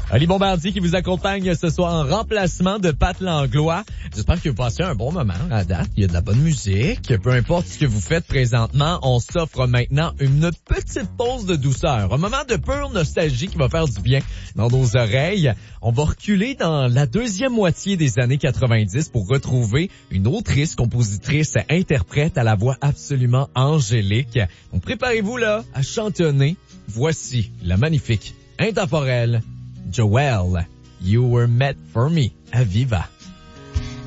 Ali Bombardier qui vous accompagne ce soir en remplacement de Pat Langlois. J'espère que vous passez un bon moment à date. Il y a de la bonne musique. Peu importe ce que vous faites présentement, on s'offre maintenant une petite pause de douceur. Un moment de pure nostalgie qui va faire du bien dans nos oreilles. On va reculer dans la deuxième moitié des années 90 pour retrouver une autrice, compositrice, interprète à la voix absolument angélique. Donc préparez-vous là à chantonner. Voici la magnifique, intemporelle Joelle, You Were Meant For Me, à Viva.